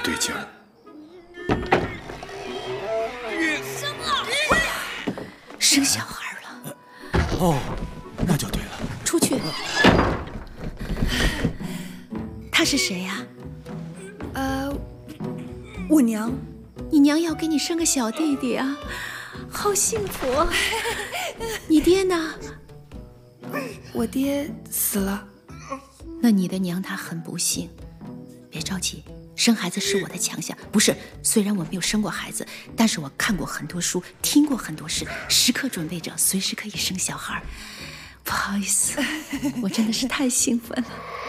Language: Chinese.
对劲儿。 生小孩了。 哦，那就对了。 出去。他是谁呀？ 我娘。 你娘要给你生个小弟弟啊，好幸福啊！你爹呢？ 我爹死了。 那你的娘她很不幸。别着急，生孩子是我的强项。不是，虽然我没有生过孩子，但是我看过很多书，听过很多事，时刻准备着，随时可以生小孩。不好意思，我真的是太兴奋了。